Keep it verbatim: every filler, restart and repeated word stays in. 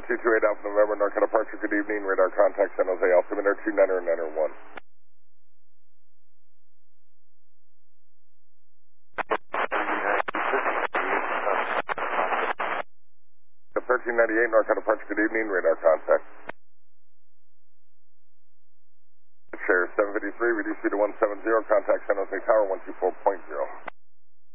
two two eight Alpha November, North Carolina departure, good evening, radar contact San Jose, altimeter two niner niner one. thirteen ninety-eight, North Carolina departure, good evening, radar contact. Share seven fifty-three, reduce speed to one seventy, contact San Jose Tower one two four point zero.